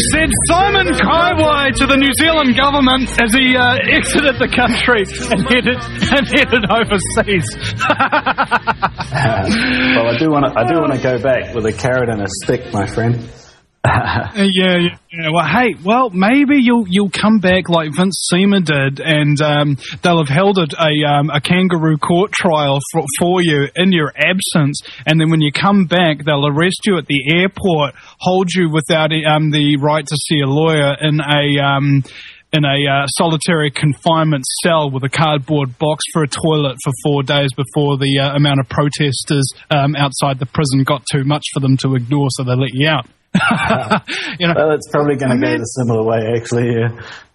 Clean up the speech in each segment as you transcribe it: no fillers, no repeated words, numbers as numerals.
said Simon Kaiwai to the New Zealand government as he exited the country and headed overseas. Well, I do want to go back with a carrot and a stick, my friend. Yeah. Well, maybe you'll come back like Vince Seaman did, and they'll have held a kangaroo court trial for you in your absence, and then when you come back, they'll arrest you at the airport, hold you without the right to see a lawyer in a solitary confinement cell with a cardboard box for a toilet for 4 days before the amount of protesters outside the prison got too much for them to ignore, so they let you out. Well, it's probably going to go the similar way, actually. Yeah.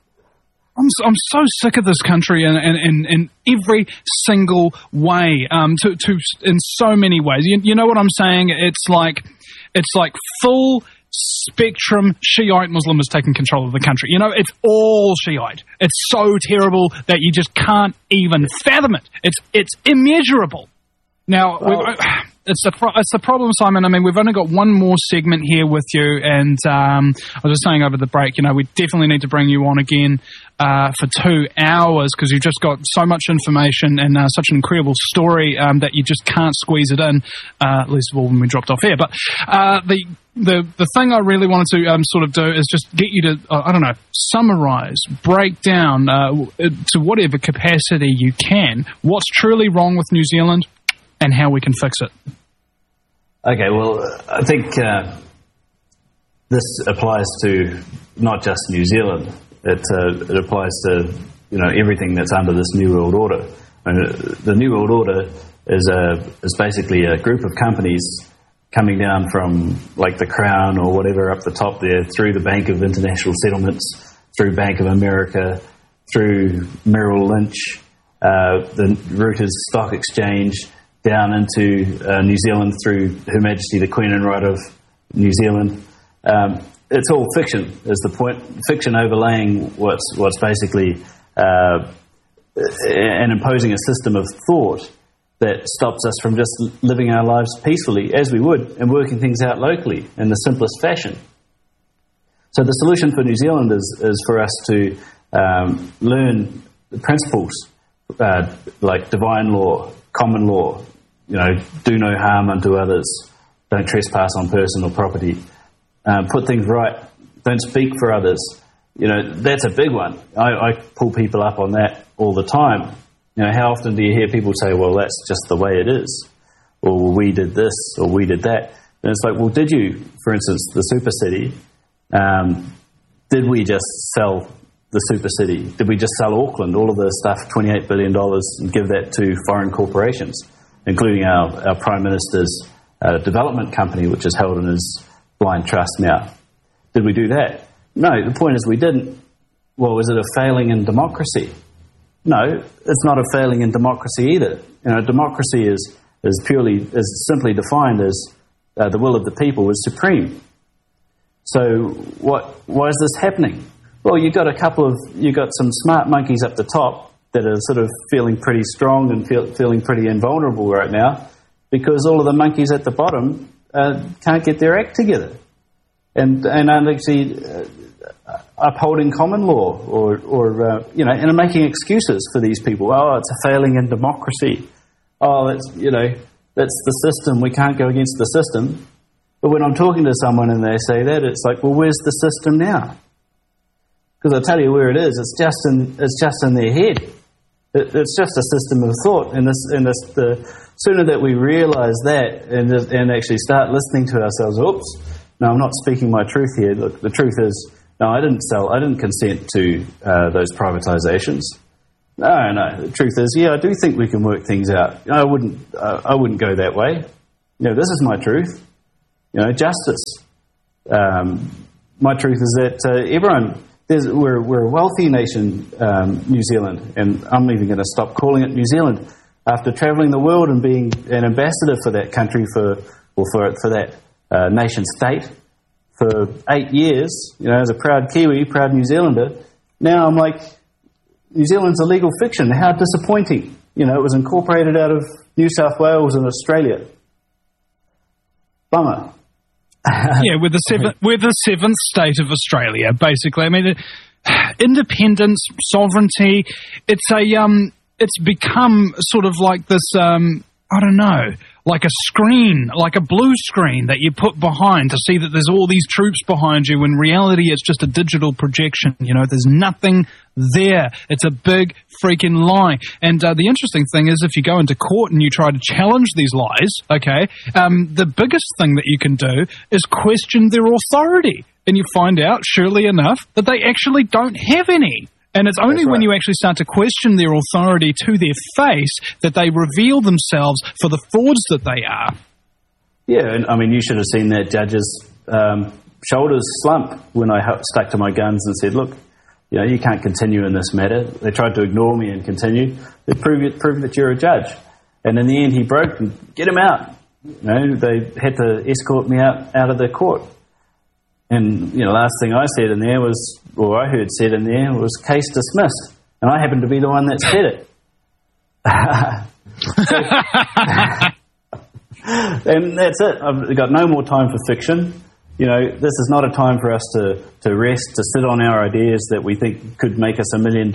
I'm so sick of this country in every single way. In so many ways. You know what I'm saying? It's like full spectrum Shiite Muslim is taking control of the country. It's all Shiite. It's so terrible that you just can't even fathom it. It's immeasurable. Now, it's the problem, Simon. I mean, we've only got one more segment here with you, and I was just saying over the break, we definitely need to bring you on again for 2 hours because you've just got so much information and such an incredible story that you just can't squeeze it in, least of all when we dropped off air. But the thing I really wanted to sort of do is just get you to, summarize, break down to whatever capacity you can what's truly wrong with New Zealand and how we can fix it. Okay, well, I think this applies to not just New Zealand. It applies to everything that's under this New World Order. The New World Order is basically a group of companies coming down from like the Crown or whatever up the top there, through the Bank of International Settlements, through Bank of America, through Merrill Lynch, the Reuters Stock Exchange, down into New Zealand through Her Majesty the Queen and Right of New Zealand. It's all fiction, is the point. Fiction overlaying what's basically and imposing a system of thought that stops us from just living our lives peacefully as we would and working things out locally in the simplest fashion. So the solution for New Zealand is for us to learn the principles like divine law, common law, do no harm unto others, don't trespass on personal property, put things right, don't speak for others. That's a big one. I pull people up on that all the time. How often do you hear people say, well, that's just the way it is, or we did this, or we did that? And it's like, well, did you, for instance, the Super City, did we just sell the Super City? Did we just sell Auckland, all of the stuff, $28 billion, and give that to foreign corporations, including our Prime Minister's development company, which is held in his blind trust now? Did we do that? No, the point is we didn't. Well, is it a failing in democracy? No, it's not a failing in democracy either. Democracy is simply defined as the will of the people is supreme. So why is this happening? Well, you got some smart monkeys up the top that are sort of feeling pretty strong and feeling pretty invulnerable right now, because all of the monkeys at the bottom can't get their act together, and aren't actually upholding common law or and are making excuses for these people. Oh, it's a failing in democracy. Oh, that's the system. We can't go against the system. But when I'm talking to someone and they say that, it's like, well, where's the system now? Because I'll tell you where it is. It's just in their head. It's just a system of thought. And the sooner that we realise that and actually start listening to ourselves, oops, no, I'm not speaking my truth here. Look, the truth is, no, I didn't consent to those privatisations. No. The truth is, yeah, I do think we can work things out. I wouldn't go that way. This is my truth. Justice. My truth is that everyone. We're a wealthy nation, New Zealand, and I'm even going to stop calling it New Zealand after travelling the world and being an ambassador for that country for that nation state for 8 years. As a proud Kiwi, proud New Zealander. Now I'm like, New Zealand's a legal fiction. How disappointing! It was incorporated out of New South Wales and Australia. Bummer. Yeah, we're the seventh state of Australia, basically. I mean, independence, sovereignty. It's become sort of like this. I don't know, like a screen, like a blue screen that you put behind to see that there's all these troops behind you. In reality, it's just a digital projection. You know, there's nothing there. It's a big freaking lie. And the interesting thing is, if you go into court and you try to challenge these lies, okay, the biggest thing that you can do is question their authority. And you find out, surely enough, that they actually don't have any. And it's only when you actually start to question their authority to their face that they reveal themselves for the frauds that they are. Yeah, and I mean, you should have seen that judge's shoulders slump when I stuck to my guns and said, look, you know, you can't continue in this matter. They tried to ignore me and continue. They prove that you're a judge. And in the end, he broke and get him out. You know, they had to escort me out of the court. And, you know, last thing I said in there was, or I heard said in there was, case dismissed. And I happened to be the one that said it. And that's it. I've got no more time for fiction. You know, this is not a time for us to rest, to sit on our ideas that we think could make us $1 million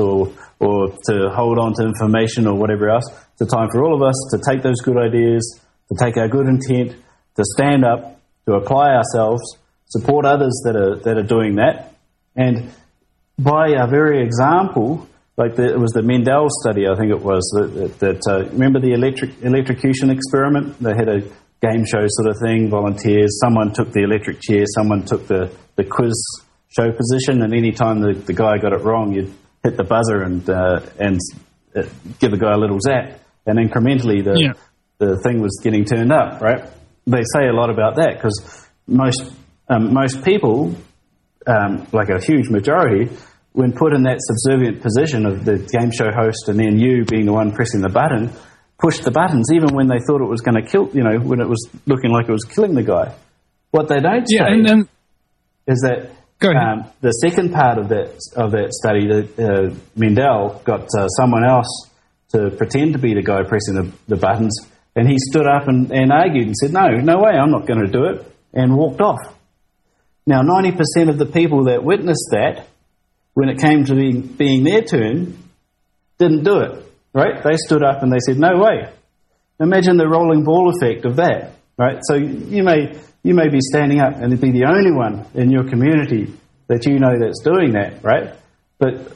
or to hold on to information or whatever else. It's a time for all of us to take those good ideas, to take our good intent, to stand up, to apply ourselves, support others that are doing that, and by our very example, like it was the Mendel study, I think it was, that remember the electrocution experiment? They had a game show sort of thing, volunteers, someone took the electric chair, someone took the quiz show position, and any time the guy got it wrong, you'd hit the buzzer and give the guy a little zap, and incrementally the thing was getting turned up, right? They say a lot about that, because most people, like a huge majority, when put in that subservient position of the game show host and then you being the one pressing the button, push the buttons even when they thought it was going to kill, you know, when it was looking like it was killing the guy. What they don't say is that the second part of that study, that Mendel got someone else to pretend to be the guy pressing the buttons, and he stood up and argued and said, no way, I'm not going to do it, and walked off. Now, 90% of the people that witnessed that, when it came to being their turn, didn't do it, right? They stood up and they said, no way. Imagine the rolling ball effect of that, right? So you may be standing up and be the only one in your community that you know that's doing that, right? But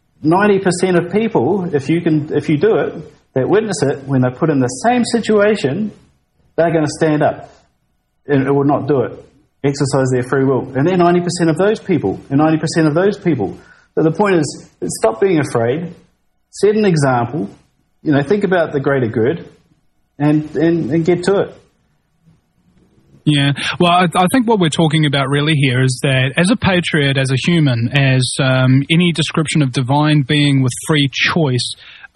90% of people, if you do it, that witness it, when they're put in the same situation, they're going to stand up and will not do it. Exercise their free will. And they're 90% of those people. And 90% of those people. So the point is, stop being afraid. Set an example. You know, think about the greater good. And get to it. Yeah. Well, I think what we're talking about really here is that as a patriot, as a human, as any description of divine being with free choice,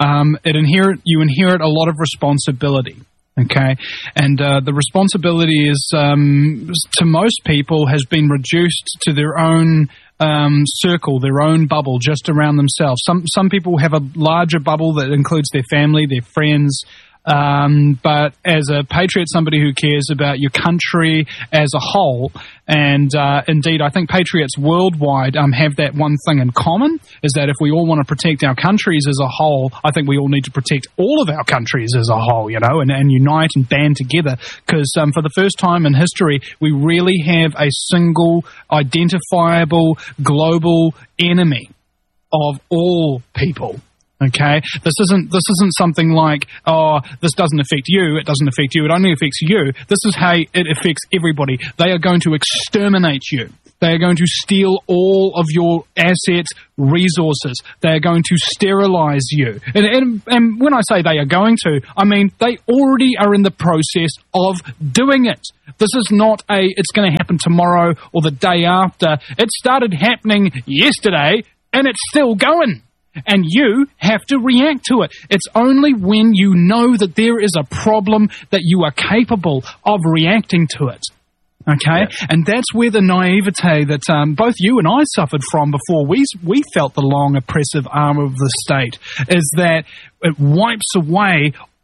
you inherit a lot of responsibility. Okay, and the responsibility is, to most people, has been reduced to their own circle, their own bubble, just around themselves. Some people have a larger bubble that includes their family, their friends. But as a patriot, somebody who cares about your country as a whole, and indeed, I think patriots worldwide have that one thing in common, is that if we all want to protect our countries as a whole, I think we all need to protect all of our countries as a whole, you know, and unite and band together, because for the first time in history, we really have a single, identifiable, global enemy of all people. Okay, this isn't something like, oh, this doesn't affect you, it doesn't affect you, it only affects you. This is how it affects everybody. They are going to exterminate you. They are going to steal all of your assets, resources. They are going to sterilize you. And when I say they are going to, I mean they already are in the process of doing it. This is not it's going to happen tomorrow or the day after. It started happening yesterday and it's still going. And you have to react to it. It's only when you know that there is a problem that you are capable of reacting to it. Okay? Yeah. And that's where the naivete that both you and I suffered from before we felt the long oppressive arm of the state, is that it wipes away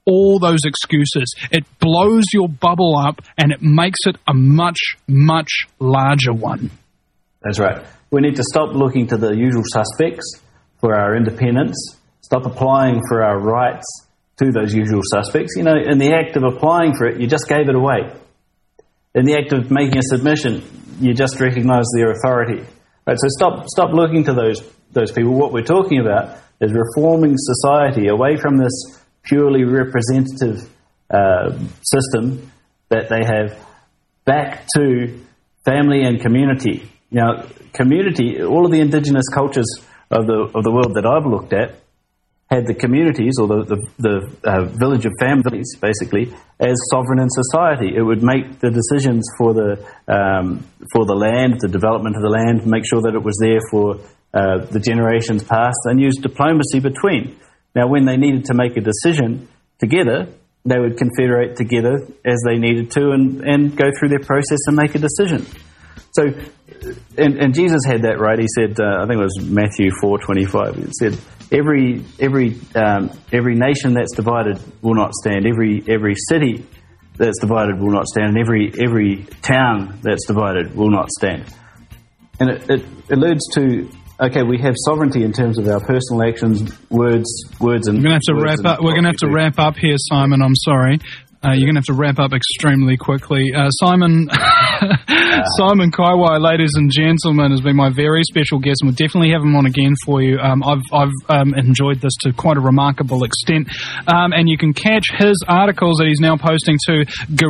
all those excuses. It blows your bubble up and it makes it a much, much larger one. That's right. We need to stop looking to the usual suspects for our independence, stop applying for our rights to those usual suspects. You know, in the act of applying for it, you just gave it away. In the act of making a submission, you just recognise their authority. Right, so stop looking to those people. What we're talking about is reforming society away from this purely representative system that they have, back to family and community. Now, community, all of the indigenous cultures of the world that I've looked at had the communities, or the village of families, basically, as sovereign in society. It would make the decisions for the land, the development of the land, make sure that it was there for the generations past, and use diplomacy between. Now, when they needed to make a decision together, they would confederate together as they needed to and go through their process and make a decision. So, and Jesus had that right. He said, I think it was Matthew 4:25. He said, every nation that's divided will not stand. Every city that's divided will not stand. And every town that's divided will not stand. And it alludes to, okay, we have sovereignty in terms of our personal actions, words, and... We're going to have to wrap up. We're going to have to wrap up here, Simon. I'm sorry. You're going to have to wrap up extremely quickly. Simon Kaiwai, ladies and gentlemen, has been my very special guest, and we'll definitely have him on again for you. I've enjoyed this to quite a remarkable extent. And you can catch his articles that he's now posting to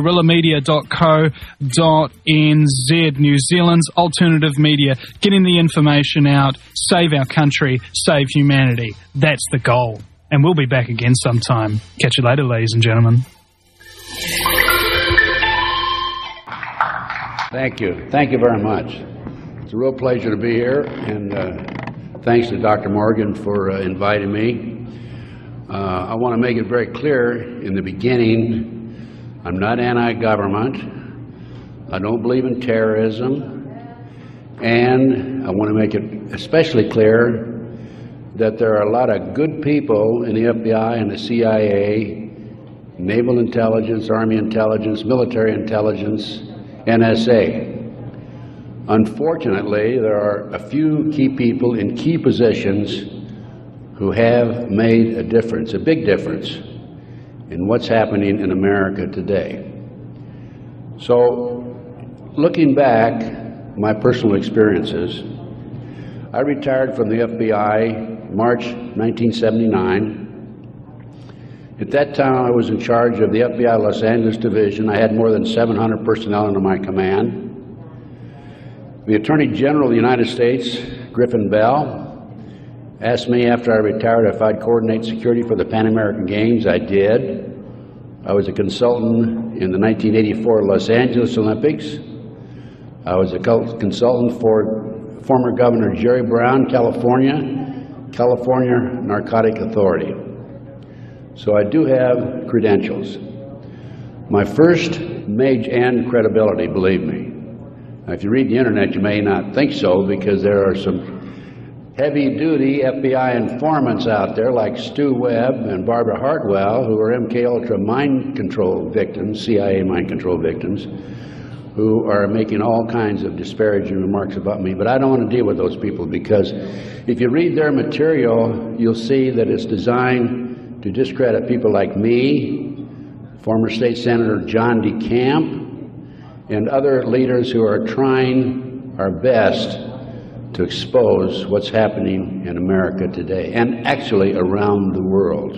guerrillamedia.co.nz, New Zealand's alternative media, getting the information out, save our country, save humanity. That's the goal. And we'll be back again sometime. Catch you later, ladies and gentlemen. Thank you. Thank you very much. It's a real pleasure to be here, and thanks to Dr. Morgan for inviting me. I want to make it very clear in the beginning, I'm not anti-government. I don't believe in terrorism. And I want to make it especially clear that there are a lot of good people in the FBI and the CIA, Naval Intelligence, Army Intelligence, Military Intelligence, NSA. Unfortunately, there are a few key people in key positions who have made a difference, a big difference, in what's happening in America today. So, looking back, my personal experiences, I retired from the FBI March 1979. At that time, I was in charge of the FBI Los Angeles Division. I had more than 700 personnel under my command. The Attorney General of the United States, Griffin Bell, asked me after I retired if I'd coordinate security for the Pan American Games. I did. I was a consultant in the 1984 Los Angeles Olympics. I was a consultant for former Governor Jerry Brown, California Narcotic Authority. So I do have credentials. My first and credibility, believe me. Now, if you read the internet, you may not think so, because there are some heavy-duty FBI informants out there like Stu Webb and Barbara Hartwell, who are MKUltra mind control victims, CIA mind control victims, who are making all kinds of disparaging remarks about me. But I don't want to deal with those people, because if you read their material, you'll see that it's designed to discredit people like me, former State Senator John DeCamp, and other leaders who are trying our best to expose what's happening in America today, and actually around the world.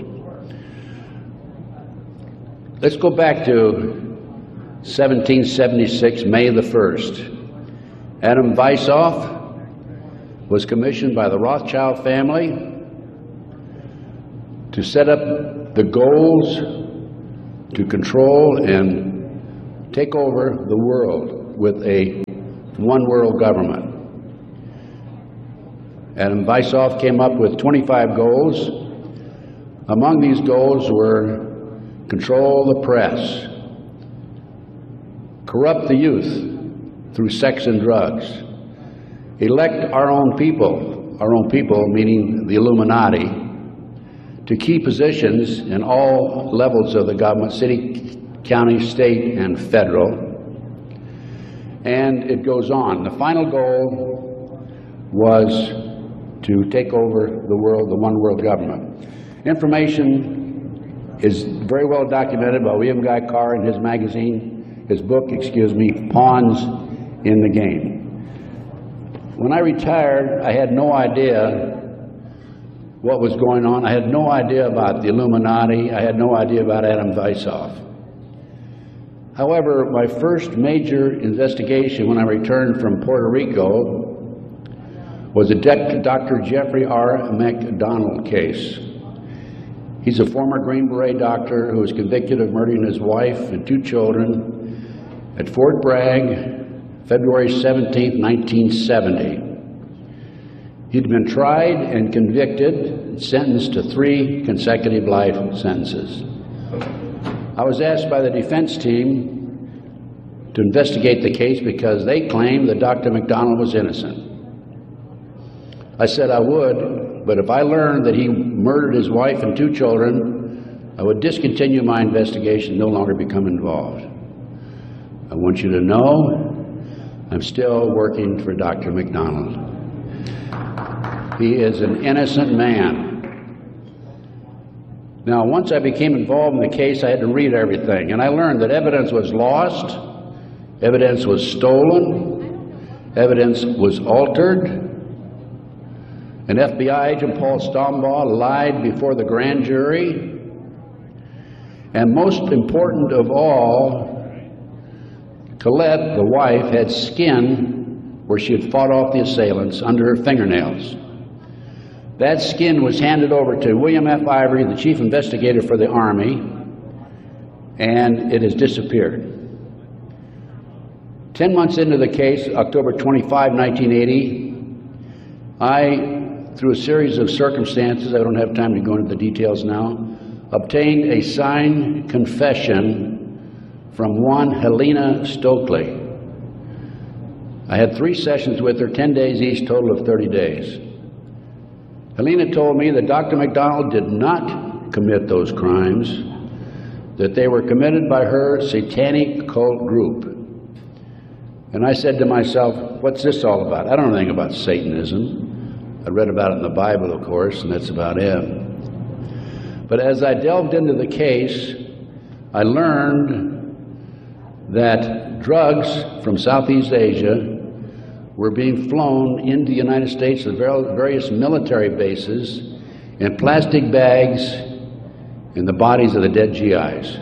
Let's go back to 1776, May the 1st. Adam Weishaupt was commissioned by the Rothschild family to set up the goals to control and take over the world with a one world government. Adam Weishaupt came up with 25 goals. Among these goals were control the press, corrupt the youth through sex and drugs, elect our own people meaning the Illuminati, to key positions in all levels of the government, city, county, state, and federal. And it goes on. The final goal was to take over the world, the one world government. Information is very well documented by William Guy Carr in his magazine, his book, Pawns in the Game. When I retired, I had no idea what was going on. I had no idea about the Illuminati. I had no idea about Adam Weishaupt. However, my first major investigation when I returned from Puerto Rico was a Dr. Jeffrey R. McDonald case. He's a former Green Beret doctor who was convicted of murdering his wife and 2 children at Fort Bragg, February 17, 1970. He'd been tried and convicted and sentenced to 3 consecutive life sentences. I was asked by the defense team to investigate the case because they claimed that Dr. McDonald was innocent. I said I would, but if I learned that he murdered his wife and 2 children, I would discontinue my investigation, no longer become involved. I want you to know I'm still working for Dr. McDonald. He is an innocent man. Now, once I became involved in the case, I had to read everything, and I learned that evidence was lost, evidence was stolen, evidence was altered. An FBI agent, Paul Stombaugh, lied before the grand jury, and most important of all, Colette, the wife, had skin where she had fought off the assailants under her fingernails. That skin was handed over to William F. Ivory, the chief investigator for the Army, and it has disappeared. 10 months into the case, October 25, 1980, I, through a series of circumstances, I don't have time to go into the details now, obtained a signed confession from one Helena Stokely. I had 3 sessions with her, 10 days each, total of 30 days. Helena told me that Dr. McDonald did not commit those crimes, that they were committed by her satanic cult group. And I said to myself, what's this all about? I don't know anything about Satanism. I read about it in the Bible, of course, and that's about it. But as I delved into the case, I learned that drugs from Southeast Asia were being flown into the United States to various military bases in plastic bags in the bodies of the dead GIs.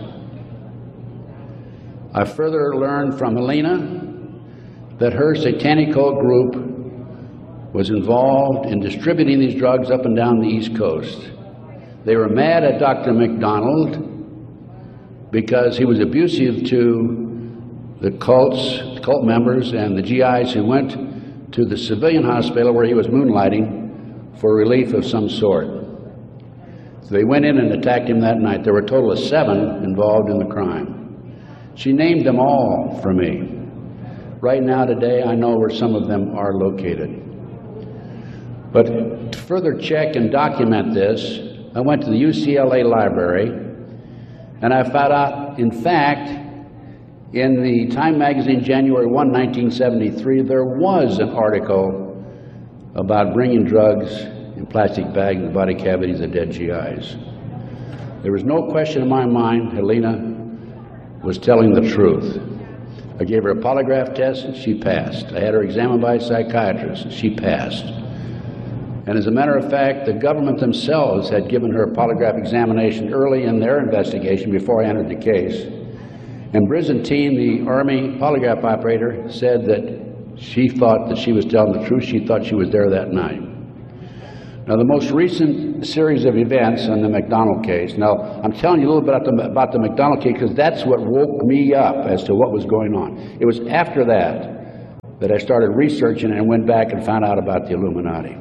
I further learned from Helena that her satanic cult group was involved in distributing these drugs up and down the East Coast. They were mad at Dr. McDonald because he was abusive to the cult members and the GIs who went to the civilian hospital where he was moonlighting for relief of some sort. So they went in and attacked him that night. There were a total of 7 involved in the crime. She named them all for me. Right now, today, I know where some of them are located. But to further check and document this, I went to the UCLA library, and I found out, in fact, in the Time magazine, January 1, 1973, there was an article about bringing drugs in plastic bags in the body cavities of dead GIs. There was no question in my mind Helena was telling the truth. I gave her a polygraph test, and she passed. I had her examined by a psychiatrist, and she passed. And as a matter of fact, the government themselves had given her a polygraph examination early in their investigation before I entered the case. And Byzantine, the Army polygraph operator, said that she thought that she was telling the truth. She thought she was there that night. Now, the most recent series of events in the McDonald case, now, I'm telling you a little bit about the McDonald case because that's what woke me up as to what was going on. It was after that I started researching and went back and found out about the Illuminati.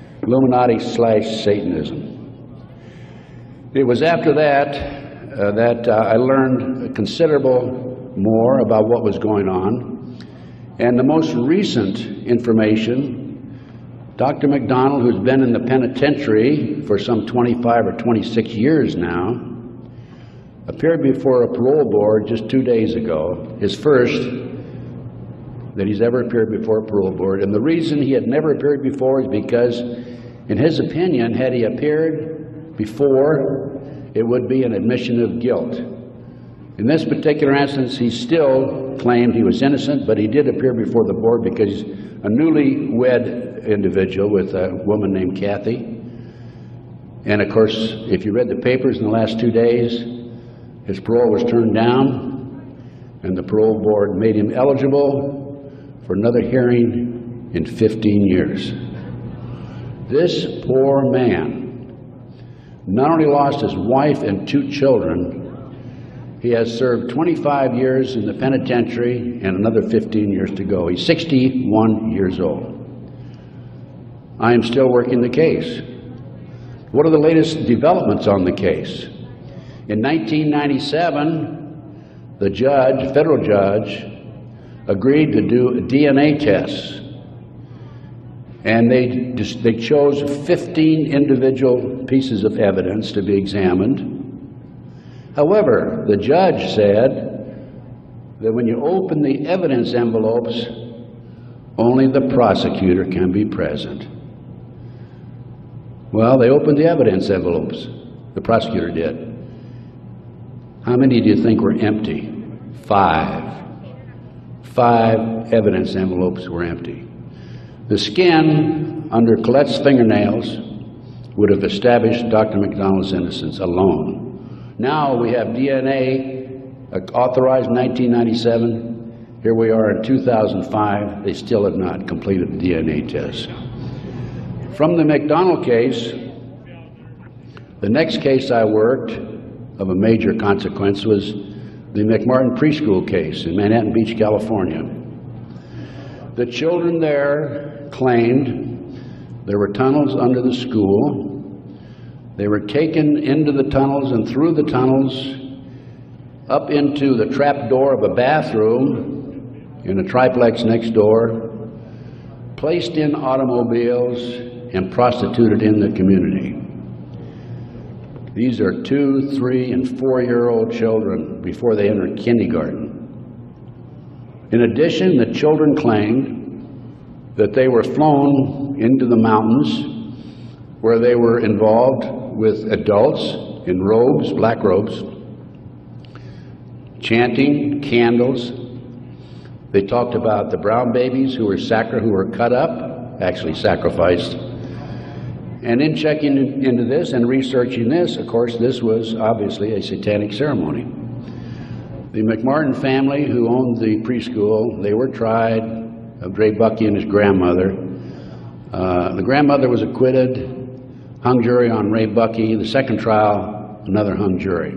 Illuminati/Satanism. It was after that I learned considerable more about what was going on. And the most recent information Dr. McDonald, who's been in the penitentiary for some 25 or 26 years now, appeared before a parole board just 2 days ago, his first that he's ever appeared before a parole board. And the reason he had never appeared before is because, in his opinion, had he appeared before, it would be an admission of guilt. In this particular instance, he still claimed he was innocent, but he did appear before the board because he's a newly wed individual with a woman named Kathy. And of course, if you read the papers in the last 2 days, his parole was turned down, and the parole board made him eligible for another hearing in 15 years. This poor man not only lost his wife and 2 children, he has served 25 years in the penitentiary and another 15 years to go. He's 61 years old. I am still working the case. What are the latest developments on the case? In 1997, the judge, federal judge, agreed to do DNA tests, and they chose 15 individual pieces of evidence to be examined. However, the judge said that when you open the evidence envelopes, only the prosecutor can be present. Well, they opened the evidence envelopes. The prosecutor did. How many do you think were empty? 5. 5 evidence envelopes were empty. The skin under Colette's fingernails would have established Dr. McDonald's innocence alone. Now we have DNA authorized in 1997. Here we are in 2005. They still have not completed the DNA test. From the McDonald case, the next case I worked of a major consequence was the McMartin preschool case in Manhattan Beach, California. The children there claimed there were tunnels under the school. They were taken into the tunnels and through the tunnels up into the trap door of a bathroom in a triplex next door, placed in automobiles, and prostituted in the community. These are 2-, 3-, and 4-year-old children before they entered kindergarten. In addition, the children claimed that they were flown into the mountains where they were involved with adults in robes, black robes, chanting, candles. They talked about the brown babies who were cut up, actually sacrificed. And in checking into this and researching this, of course, this was obviously a satanic ceremony. The McMartin family, who owned the preschool, they were tried of Ray Buckey and his grandmother. The grandmother was acquitted, hung jury on Ray Buckey. The second trial, another hung jury.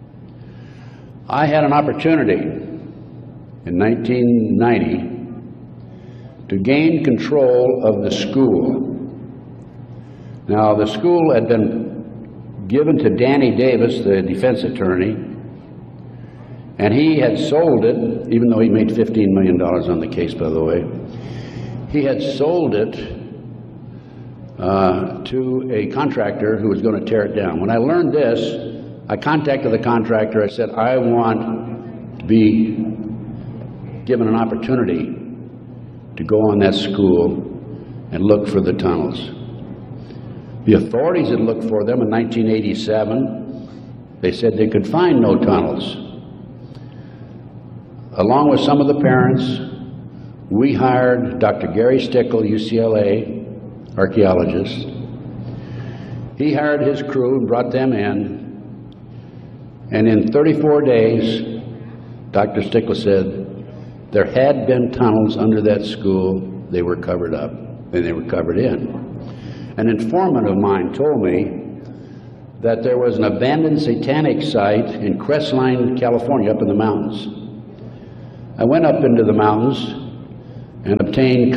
I had an opportunity in 1990 to gain control of the school. Now, the school had been given to Danny Davis, the defense attorney, and he had sold it, even though he made $15 million on the case, by the way. He had sold it to a contractor who was going to tear it down. When I learned this, I contacted the contractor. I said, I want to be given an opportunity to go on that school and look for the tunnels. The authorities had looked for them in 1987. They said they could find no tunnels. Along with some of the parents, we hired Dr. Gary Stickle, UCLA archaeologist. He hired his crew and brought them in. And in 34 days, Dr. Stickle said there had been tunnels under that school. They were covered up, and they were covered in. An informant of mine told me that there was an abandoned satanic site in Crestline, California, up in the mountains. I went up into the mountains and obtained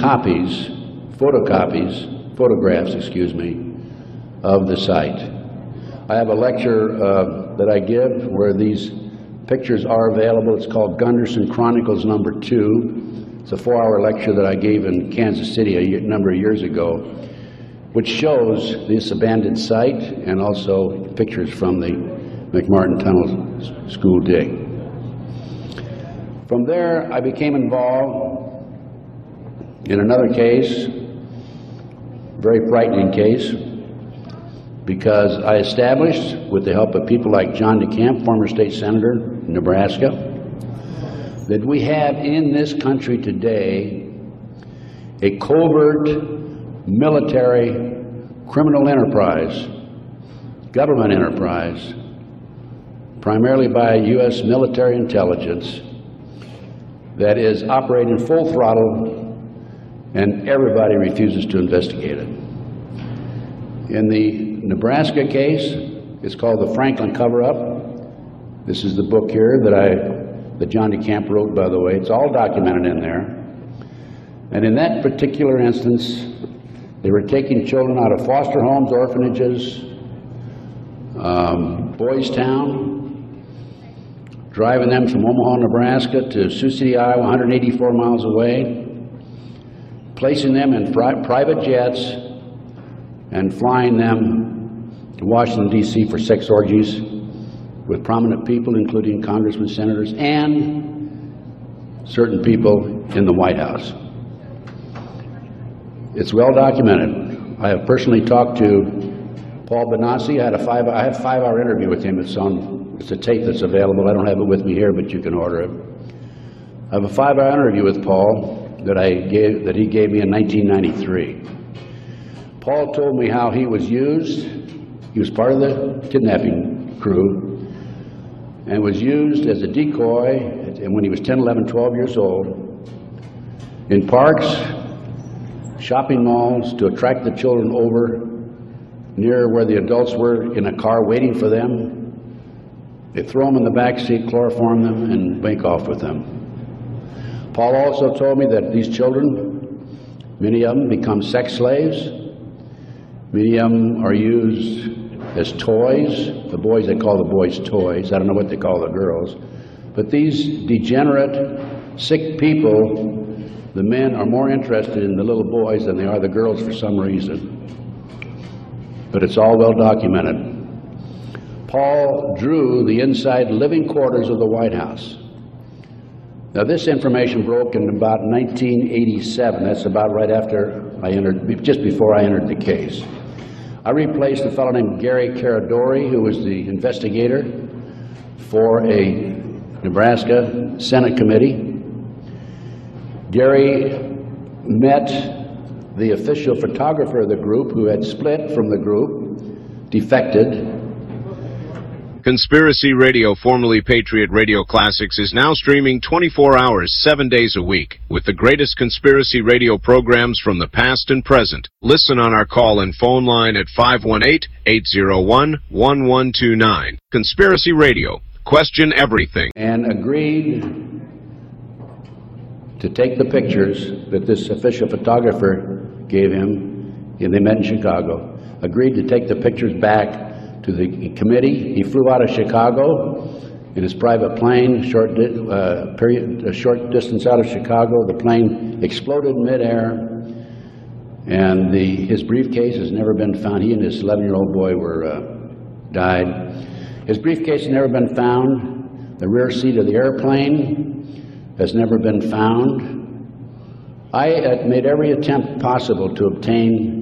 photographs, of the site. I have a lecture that I give where these pictures are available. It's called Gunderson Chronicles #2. It's a 4-hour lecture that I gave in Kansas City a number of years ago. which shows this abandoned site and also pictures from the McMartin Tunnel school dig. From there, I became involved in another case, very frightening case, because I established, with the help of people like John DeCamp, former state senator in Nebraska, that we have in this country today a covert military criminal enterprise, government enterprise, primarily by U.S. military intelligence, that is operating full throttle, and everybody refuses to investigate it. In the Nebraska case, it's called the Franklin Cover-Up. This is the book here that John DeCamp wrote, by the way. It's all documented in there. And in that particular instance, they were taking children out of foster homes, orphanages, Boys Town, driving them from Omaha, Nebraska to Sioux City, Iowa, 184 miles away, placing them in private jets and flying them to Washington, D.C. for sex orgies with prominent people, including congressmen, senators, and certain people in the White House. It's well documented. I have personally talked to Paul Benassi. I had a 5-hour interview with him. It's a tape that's available. I don't have it with me here, but you can order it. I have a 5-hour interview with Paul that he gave me in 1993. Paul told me how he was used. He was part of the kidnapping crew and was used as a decoy when he was 10, 11, 12 years old in parks, shopping malls, to attract the children over near where the adults were in a car waiting for them. They throw them in the back seat, chloroform them, and make off with them. Paul also told me that these children, many of them become sex slaves. Many of them are used as toys. The boys, they call the boys toys. I don't know what they call the girls. But these degenerate, sick people, the men are more interested in the little boys than they are the girls for some reason. But it's all well documented. Paul drew the inside living quarters of the White House. Now, this information broke in about 1987. That's about right after I entered, just before I entered the case. I replaced a fellow named Gary Caradori, who was the investigator for a Nebraska Senate committee. Gary met the official photographer of the group, who had split from the group, defected. Conspiracy Radio, formerly Patriot Radio Classics, is now streaming 24 hours, 7 days a week, with the greatest conspiracy radio programs from the past and present. Listen on our call-in phone line at 518-801-1129. Conspiracy Radio. Question everything. And agreed to take the pictures that this official photographer gave him, and they met in Chicago, agreed to take the pictures back to the committee. He flew out of Chicago in his private plane, a short distance out of Chicago. The plane exploded midair, and his briefcase has never been found. He and his 11-year-old boy died. His briefcase has never been found. The rear seat of the airplane has never been found. I made every attempt possible to obtain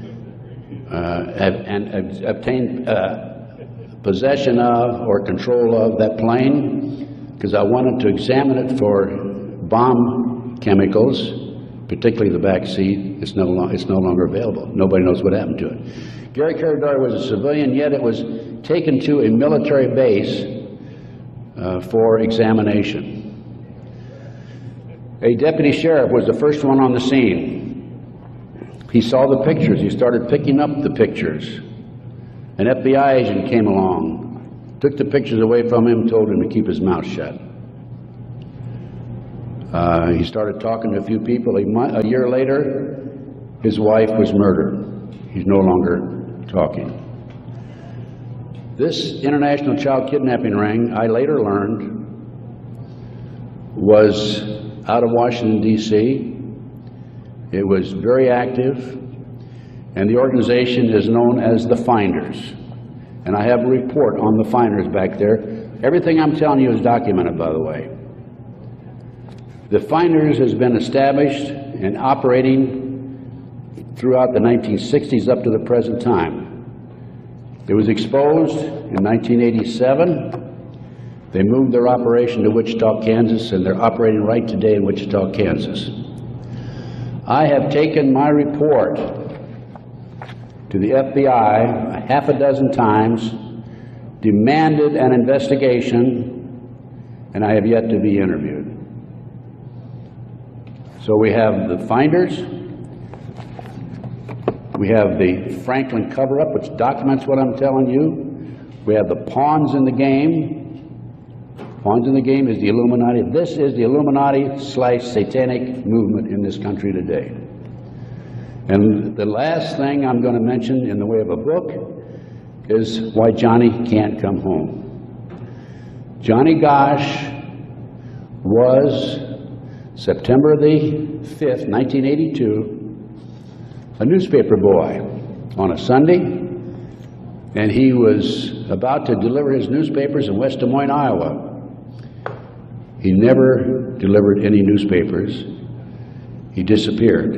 possession of or control of that plane, because I wanted to examine it for bomb chemicals, particularly the back seat. It's no longer available. Nobody knows what happened to it. Gary Caradori was a civilian, yet it was taken to a military base for examination. A deputy sheriff was the first one on the scene. He saw the pictures. He started picking up the pictures. An FBI agent came along, took the pictures away from him, told him to keep his mouth shut. He started talking to a few people. A year later, his wife was murdered. He's no longer talking. This international child kidnapping ring, I later learned, was out of Washington, D.C. It was very active. and the organization is known as the Finders. And I have a report on the Finders back there. Everything I'm telling you is documented, by the way. The Finders has been established and operating throughout the 1960s up to the present time. It was exposed in 1987. They moved their operation to Wichita, Kansas, and they're operating right today in Wichita, Kansas. I have taken my report to the FBI a half a dozen times, demanded an investigation, and I have yet to be interviewed. So we have the Finders, we have the Franklin cover-up, which documents what I'm telling you. We have the pawns in the game. Pawns in the game is the Illuminati. This is the Illuminati/satanic movement in this country today. And the last thing I'm going to mention in the way of a book is why Johnny can't come home. Johnny Gosch was, September the 5th, 1982, a newspaper boy on a Sunday, and he was about to deliver his newspapers in West Des Moines, Iowa. He never delivered any newspapers. He disappeared.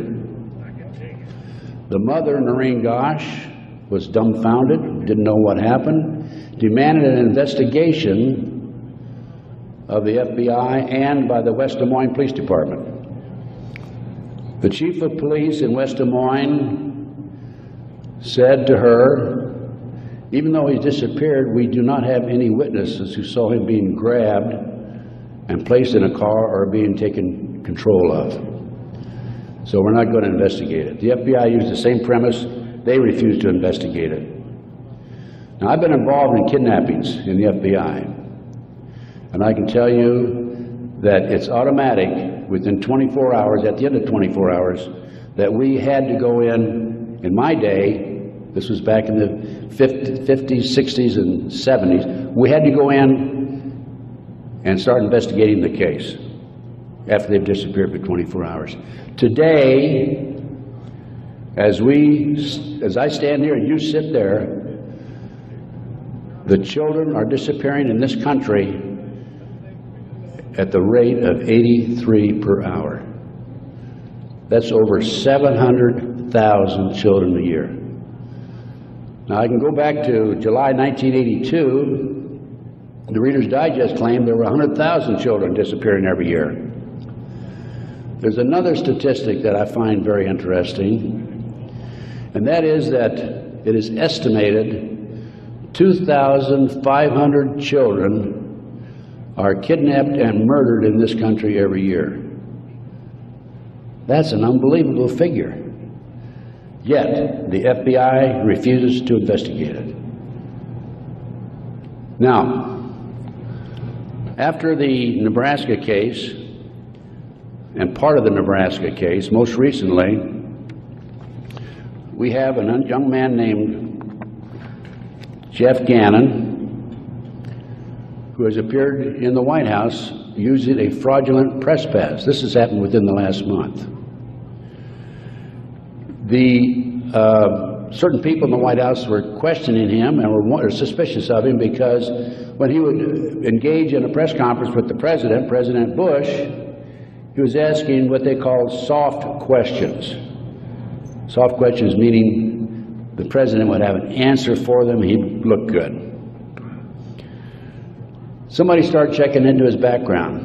The mother, Noreen Gosch, was dumbfounded, didn't know what happened, demanded an investigation of the FBI and by the West Des Moines Police Department. The chief of police in West Des Moines said to her, even though he disappeared, we do not have any witnesses who saw him being grabbed and placed in a car or being taken control of. So we're not going to investigate it. The FBI used the same premise. They refused to investigate it. Now, I've been involved in kidnappings in the FBI, and I can tell you that it's automatic within 24 hours, at the end of 24 hours, that we had to go in my day, this was back in the 50s, 60s, and 70s, we had to go in and start investigating the case after they've disappeared for 24 hours. Today, as I stand here and you sit there, the children are disappearing in this country at the rate of 83 per hour. That's over 700,000 children a year. Now, I can go back to July 1982. The Reader's Digest claimed there were 100,000 children disappearing every year. There's another statistic that I find very interesting, and that is that it is estimated 2,500 children are kidnapped and murdered in this country every year. That's an unbelievable figure. Yet, the FBI refuses to investigate it. Now, after the Nebraska case, and part of the Nebraska case, most recently, we have a young man named Jeff Gannon, who has appeared in the White House using a fraudulent press pass. This has happened within the last month. Certain people in the White House were questioning him and were suspicious of him because when he would engage in a press conference with the president, President Bush, he was asking what they call soft questions. Soft questions meaning the president would have an answer for them, he'd look good. Somebody started checking into his background.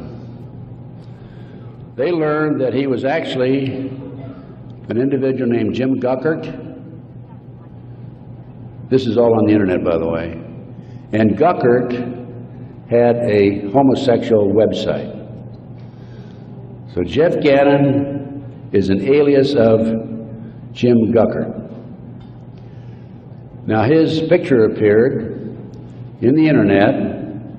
They learned that he was actually an individual named Jim Guckert. This is all on the internet, by the way. And Guckert had a homosexual website. So Jeff Gannon is an alias of Jim Guckert. Now his picture appeared in the internet,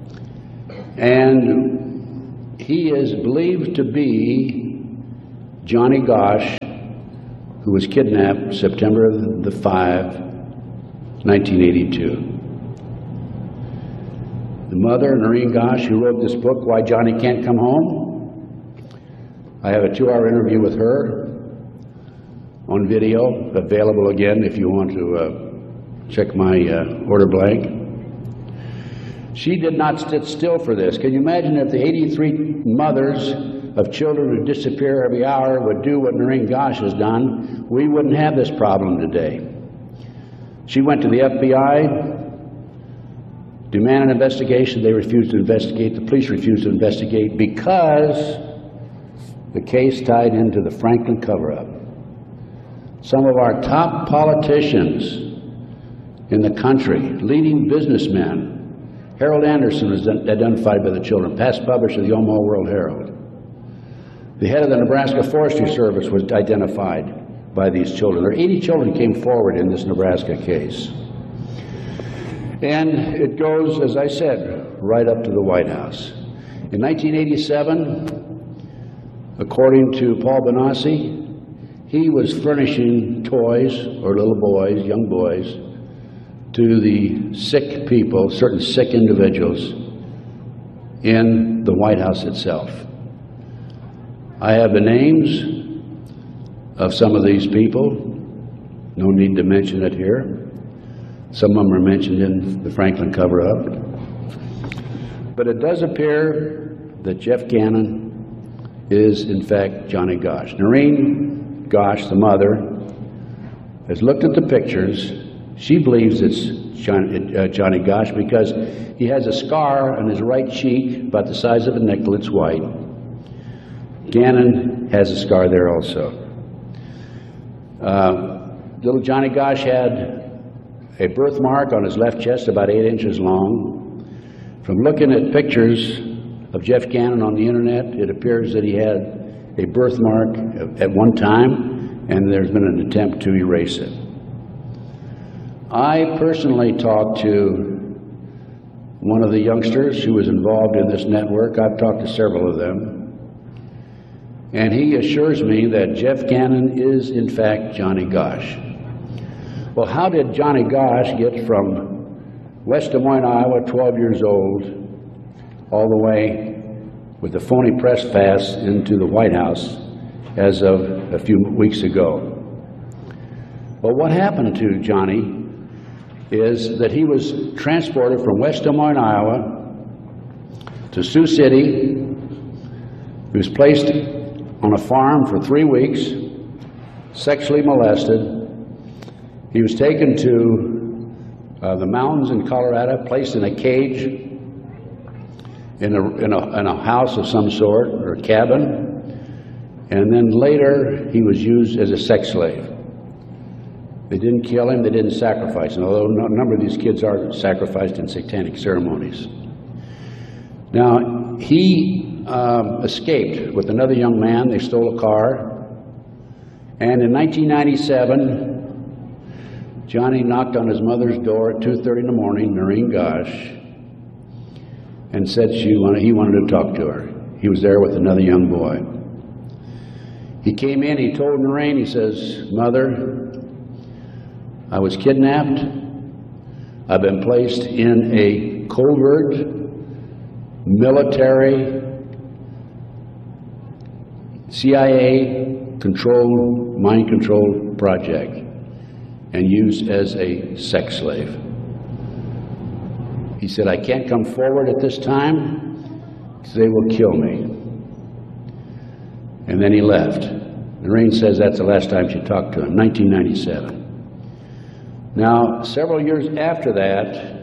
and he is believed to be Johnny Gosch, who was kidnapped September the 5, 1982. The mother, Noreen Gosch, who wrote this book, Why Johnny Can't Come Home, I have a 2-hour interview with her. on video, available again if you want to check my order blank. She did not sit still for this. Can you imagine if the 83 mothers of children who disappear every hour would do what Noreen Gosch has done? We wouldn't have this problem today. She went to the FBI, demanded an investigation. They refused to investigate. The police refused to investigate because the case tied into the Franklin cover-up. Some of our top politicians in the country, leading businessmen, Harold Anderson was identified by the children, past publisher of the Omaha World Herald. The head of the Nebraska Forestry Service was identified by these children. There are 80 children who came forward in this Nebraska case. And it goes, as I said, right up to the White House. In 1987, according to Paul Bonacci, he was furnishing toys, or little boys, young boys, to the sick people, certain sick individuals, in the White House itself. I have the names of some of these people. No need to mention it here. Some of them are mentioned in the Franklin cover-up. But it does appear that Jeff Gannon is, in fact, Johnny Gosch. Noreen Gosch, the mother, has looked at the pictures. She believes it's Johnny Gosch because he has a scar on his right cheek about the size of a nickel. It's white. Gannon has a scar there also. Little Johnny Gosch had a birthmark on his left chest about 8 inches long. From looking at pictures of Jeff Gannon on the internet, it appears that he had a birthmark at one time, and there's been an attempt to erase it. I personally talked to one of the youngsters who was involved in this network. I've talked to several of them. And he assures me that Jeff Gannon is, in fact, Johnny Gosch. Well, how did Johnny Gosch get from West Des Moines, Iowa, 12 years old, all the way with the phony press pass into the White House as of a few weeks ago? Well, what happened to Johnny is that he was transported from West Des Moines, Iowa to Sioux City. He was placed on a farm for 3 weeks, sexually molested. He was taken to the mountains in Colorado, placed in a cage in a house of some sort, or a cabin, and then later he was used as a sex slave. They didn't kill him, they didn't sacrifice him, although a number of these kids are sacrificed in satanic ceremonies. Now, he escaped with another young man. They stole a car, and in 1997, Johnny knocked on his mother's door at 2:30 in the morning, Noreen Gosch, and said he wanted to talk to her. He was there with another young boy. He came in, he told Noreen, he says, "Mother, I was kidnapped. I've been placed in a covert military CIA-controlled, mind-controlled project and used as a sex slave." He said, "I can't come forward at this time because they will kill me." And then he left. Noreen says that's the last time she talked to him, 1997. Now, several years after that,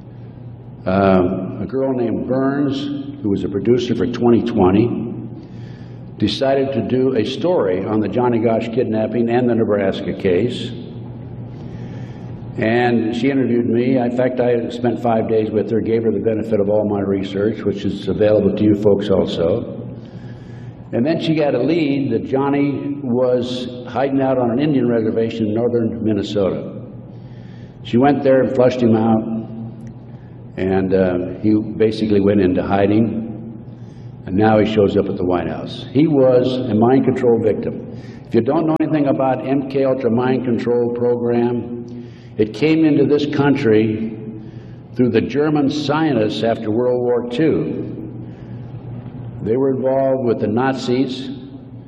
a girl named Burns, who was a producer for 2020, decided to do a story on the Johnny Gosch kidnapping and the Nebraska case. And she interviewed me. In fact, I spent 5 days with her, gave her the benefit of all my research, which is available to you folks also. And then she got a lead that Johnny was hiding out on an Indian reservation in northern Minnesota. She went there and flushed him out, and he basically went into hiding, and now he shows up at the White House. He was a mind control victim. If you don't know anything about MK Ultra mind control program, it came into this country through the German scientists after World War II. They were involved with the Nazis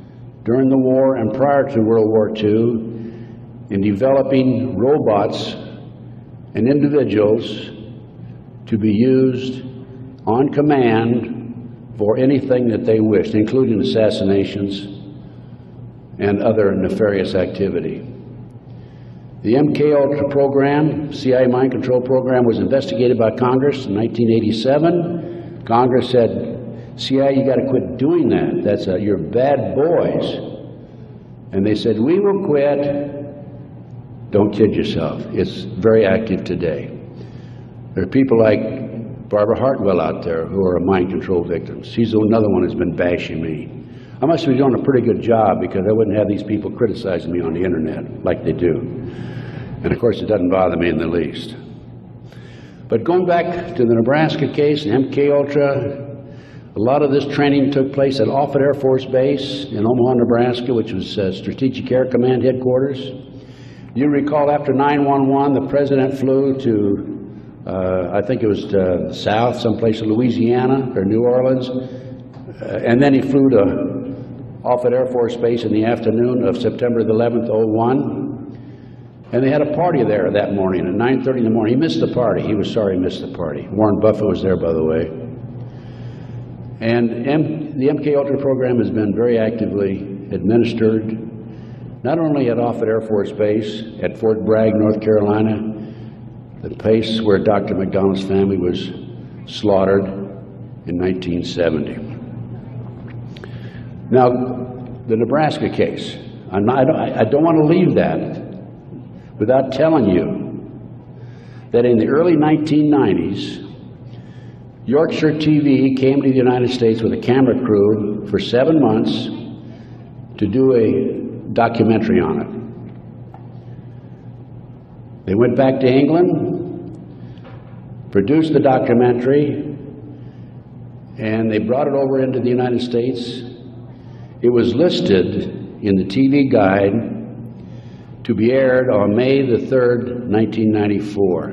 during the war and prior to World War II in developing robots and individuals to be used on command for anything that they wished, including assassinations and other nefarious activity. The MKUltra program, CIA mind control program, was investigated by Congress in 1987. Congress said, CIA, you got to quit doing that. That's you're bad boys. And they said, we will quit. Don't kid yourself. It's very active today. There are people like Barbara Hartwell out there who are mind control victims. She's another one who's been bashing me. I must be doing a pretty good job because I wouldn't have these people criticizing me on the internet like they do. And of course, it doesn't bother me in the least. But going back to the Nebraska case and MKUltra, a lot of this training took place at Offutt Air Force Base in Omaha, Nebraska, which was Strategic Air Command headquarters. You recall after 9/11, the president flew to, I think it was to the south, someplace in Louisiana or New Orleans, and then he flew to Offutt Air Force Base in the afternoon of September the 11th, 01, and they had a party there that morning at 9:30 in the morning. He missed the party. He was sorry he missed the party. Warren Buffett was there, by the way. And the MKUltra program has been very actively administered, not only at Offutt Air Force Base, at Fort Bragg, North Carolina, the place where Dr. McDonald's family was slaughtered in 1970. Now, the Nebraska case, I don't want to leave that without telling you that in the early 1990s, Yorkshire TV came to the United States with a camera crew for 7 months to do a documentary on it. They went back to England, produced the documentary, and they brought it over into the United States. It was listed in the TV Guide to be aired on May the 3rd, 1994.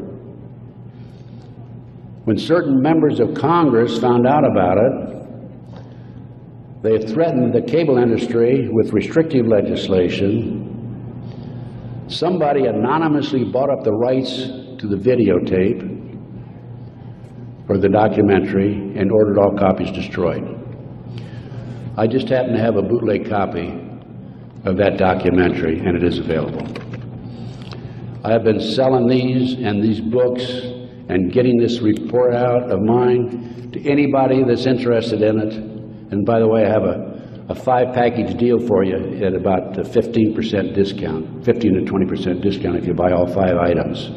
When certain members of Congress found out about it, they threatened the cable industry with restrictive legislation. Somebody anonymously bought up the rights to the videotape or the documentary and ordered all copies destroyed. I just happen to have a bootleg copy of that documentary, and it is available. I have been selling these books and getting this report out of mine to anybody that's interested in it. And by the way, I have a 5-package deal for you at about a 15% discount, 15 to 20% discount if you buy all 5 items.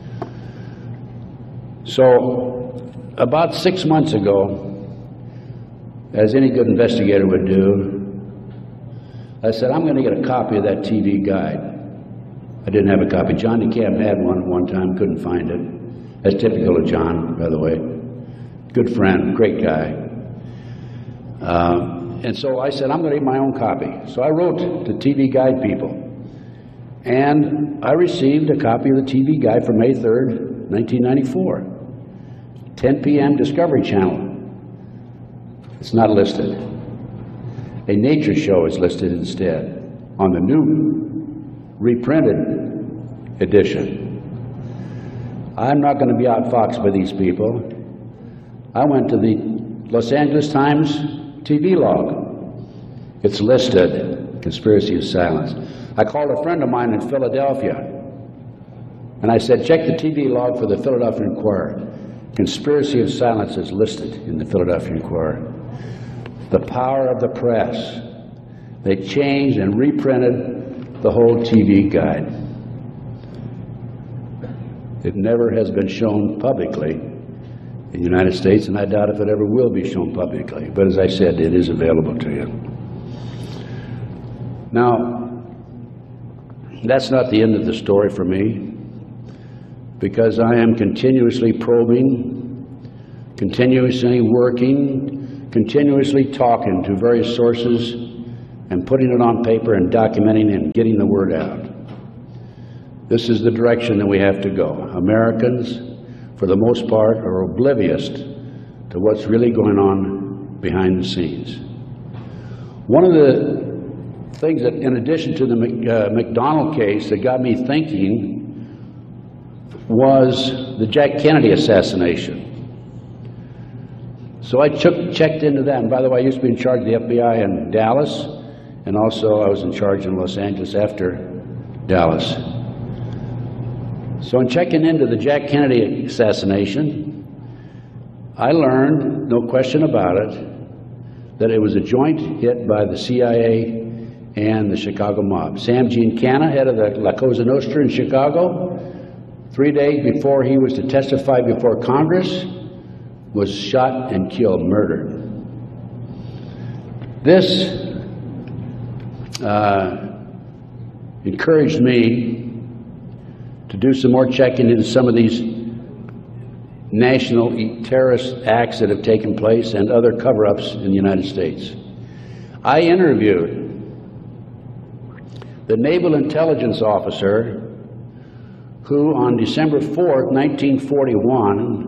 So about 6 months ago, as any good investigator would do, I said, I'm going to get a copy of that TV Guide. I didn't have a copy. John DeCamp had one at one time, couldn't find it. That's typical of John, by the way. Good friend, great guy. And so I said, I'm going to get my own copy. So I wrote to TV Guide people. And I received a copy of the TV Guide for May 3rd, 1994. 10 p.m. Discovery Channel. It's not listed. A nature show is listed instead on the new reprinted edition. I'm not going to be outfoxed by these people. I went to the Los Angeles Times TV log. It's listed, Conspiracy of Silence. I called a friend of mine in Philadelphia, and I said, check the TV log for the Philadelphia Inquirer. Conspiracy of Silence is listed in the Philadelphia Inquirer. The power of the press. They changed and reprinted the whole TV Guide. It never has been shown publicly in the United States, and I doubt if it ever will be shown publicly. But as I said, it is available to you. Now, that's not the end of the story for me, because I am continuously probing, continuously working, continuously talking to various sources and putting it on paper and documenting and getting the word out. This is the direction that we have to go. Americans, for the most part, are oblivious to what's really going on behind the scenes. One of the things that, in addition to the McDonald case, that got me thinking was the Jack Kennedy assassination. So I checked into that. And by the way, I used to be in charge of the FBI in Dallas, and also I was in charge in Los Angeles after Dallas. So in checking into the Jack Kennedy assassination, I learned, no question about it, that it was a joint hit by the CIA and the Chicago mob. Sam Giancana, head of the La Cosa Nostra in Chicago, 3 days before he was to testify before Congress, was shot and killed, murdered. This encouraged me to do some more checking into some of these national terrorist acts that have taken place and other cover-ups in the United States. I interviewed the Naval Intelligence Officer who on December 4th, 1941,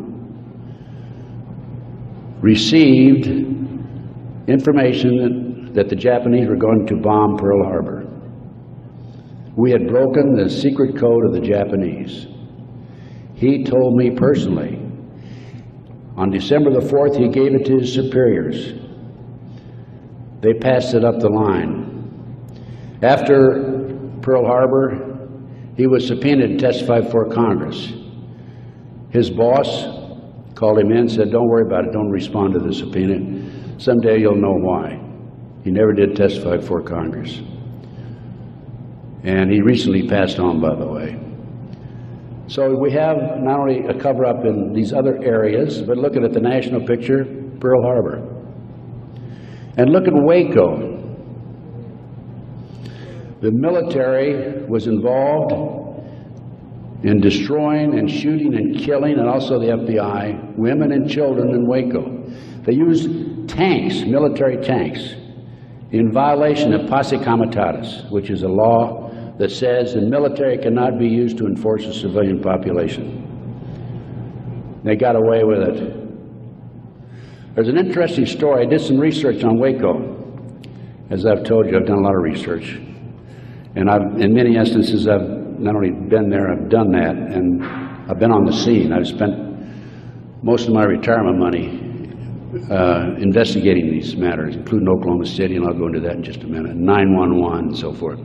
received information that the Japanese were going to bomb Pearl Harbor. We had broken the secret code of the Japanese. He told me personally, on December the 4th, he gave it to his superiors. They passed it up the line. After Pearl Harbor, he was subpoenaed to testify before Congress. His boss called him in and said, "Don't worry about it, don't respond to the subpoena. Someday you'll know why." He never did testify before Congress. And he recently passed on, by the way. So we have not only a cover-up in these other areas, but looking at the national picture, Pearl Harbor. And look at Waco. The military was involved in destroying and shooting and killing, and also the FBI, women and children in Waco. They used tanks, military tanks, in violation of Posse Comitatus, which is a law that says the military cannot be used to enforce a civilian population. They got away with it. There's an interesting story. I did some research on Waco. As I've told you, I've done a lot of research. And in many instances, I've not only been there, I've done that, and I've been on the scene. I've spent most of my retirement money investigating these matters, including Oklahoma City, and I'll go into that in just a minute, 911 and so forth.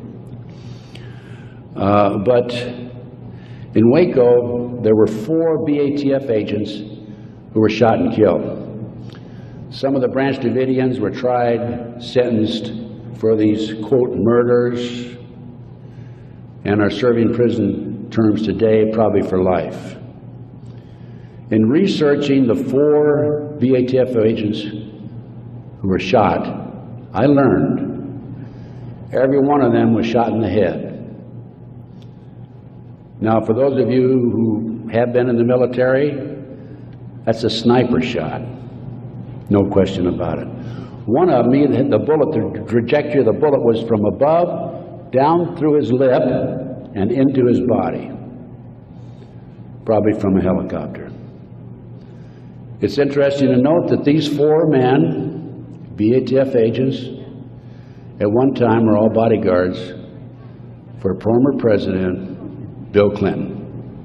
But in Waco, there were 4 BATF agents who were shot and killed. Some of the Branch Davidians were tried, sentenced for these, quote, murders, and are serving prison terms today, probably for life. In researching the 4 BATF agents who were shot, I learned every one of them was shot in the head. Now, for those of you who have been in the military, that's a sniper shot, no question about it. One of them, the bullet, the trajectory of the bullet was from above, down through his lip, and into his body, probably from a helicopter. It's interesting to note that these 4 men, BATF agents, at one time were all bodyguards for former President Bill Clinton.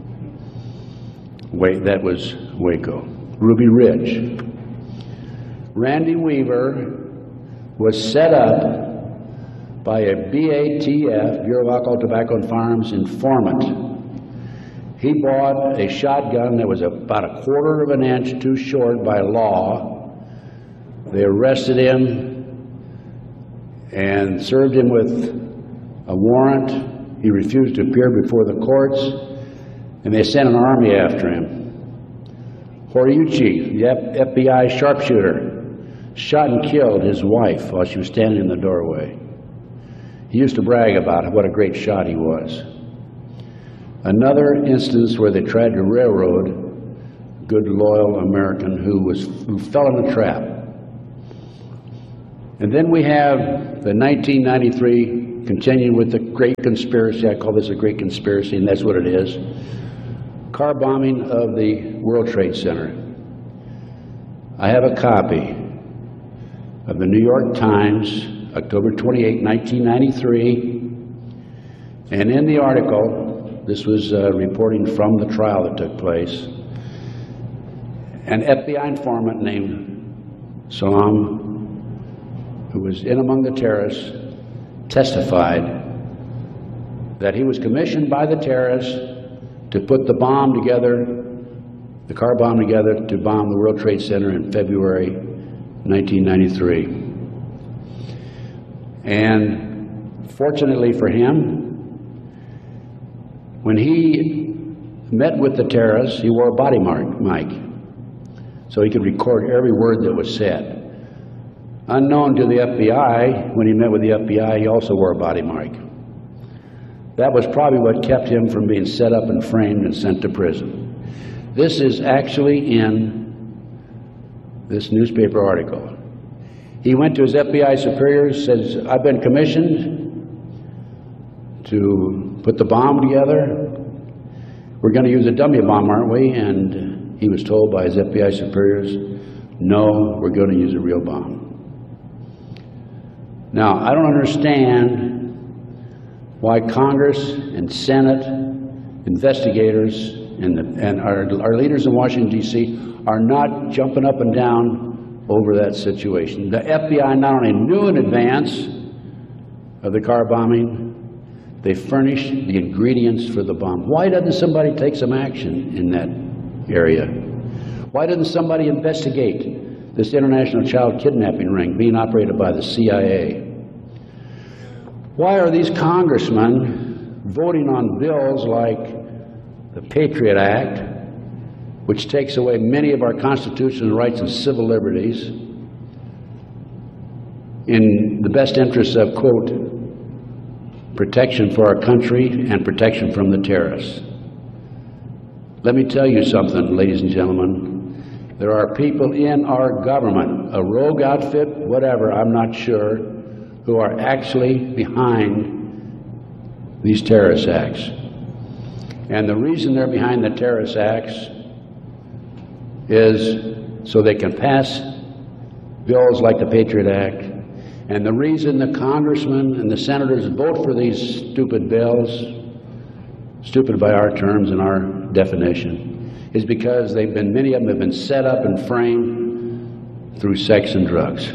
That was Waco. Ruby Ridge. Randy Weaver was set up by a BATF, Bureau of Alcohol, Tobacco and Firearms, informant. He bought a shotgun that was about 1/4 of an inch too short by law. They arrested him and served him with a warrant. He refused to appear before the courts, and they sent an army after him. Horiuchi, the FBI sharpshooter, shot and killed his wife while she was standing in the doorway. He used to brag about what a great shot he was. Another instance where they tried to railroad a good, loyal American who fell in a trap. And then we have the 1993, continuing with the Great Conspiracy. I call this a Great Conspiracy, and that's what it is. Car bombing of the World Trade Center. I have a copy of the New York Times October 28, 1993. And in the article, this was reporting from the trial that took place, an FBI informant named Salam, who was in among the terrorists, testified that he was commissioned by the terrorists to put the bomb together, the car bomb together, to bomb the World Trade Center in February 1993. And fortunately for him, when he met with the terrorists, he wore a body mic, so he could record every word that was said. Unknown to the FBI, when he met with the FBI, he also wore a body mic. That was probably what kept him from being set up and framed and sent to prison. This is actually in this newspaper article. He went to his FBI superiors, says, I've been commissioned to put the bomb together. We're going to use a dummy bomb, aren't we? And he was told by his FBI superiors, no, we're going to use a real bomb. Now, I don't understand why Congress and Senate, investigators, and our leaders in Washington, D.C. are not jumping up and down over that situation. The FBI not only knew in advance of the car bombing, they furnished the ingredients for the bomb. Why doesn't somebody take some action in that area? Why doesn't somebody investigate this international child kidnapping ring being operated by the CIA? Why are these congressmen voting on bills like the Patriot Act, which takes away many of our constitutional rights and civil liberties in the best interests of, quote, protection for our country and protection from the terrorists? Let me tell you something, ladies and gentlemen. There are people in our government, a rogue outfit, whatever, I'm not sure, who are actually behind these terrorist acts. And the reason they're behind the terrorist acts is so they can pass bills like the Patriot Act. And the reason the congressmen and the senators vote for these stupid bills, stupid by our terms and our definition, is because many of them have been set up and framed through sex and drugs.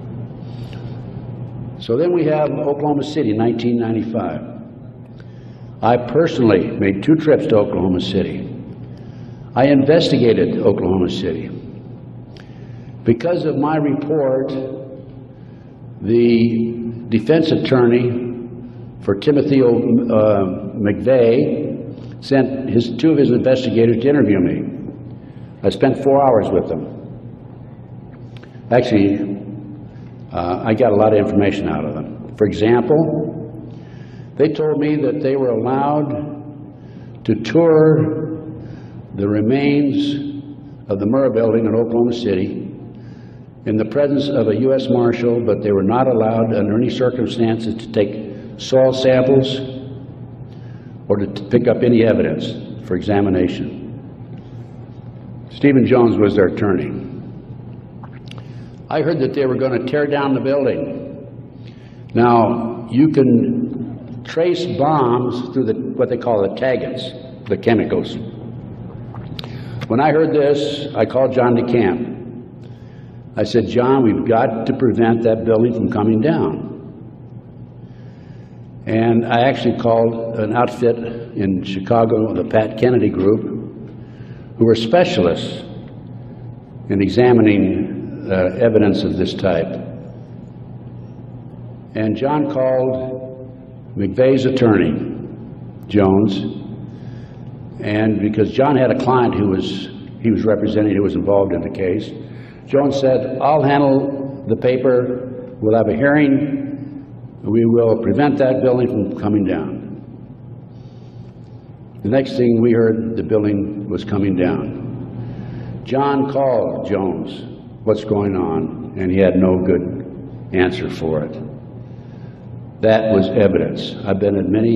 So then we have Oklahoma City, 1995. I personally made 2 trips to Oklahoma City. I investigated Oklahoma City. Because of my report, the defense attorney for Timothy McVeigh sent 2 of his investigators to interview me. I spent 4 hours with them. Actually, I got a lot of information out of them. For example, they told me that they were allowed to tour the remains of the Murrah building in Oklahoma City in the presence of a U.S. Marshal, but they were not allowed under any circumstances to take soil samples or to pick up any evidence for examination. Stephen Jones was their attorney. I heard that they were going to tear down the building. Now, you can trace bombs through what they call the taggants, the chemicals. When I heard this, I called John DeCamp. I said, John, we've got to prevent that building from coming down. And I actually called an outfit in Chicago, the Pat Kennedy Group, who were specialists in examining evidence of this type. And John called McVeigh's attorney, Jones, and because John had a client he was representing who was involved in the case, Jones said, I'll handle the paper, we'll have a hearing, we will prevent that building from coming down. The next thing we heard, the building was coming down. John called Jones, what's going on? And he had no good answer for it. That was evidence. I've been at many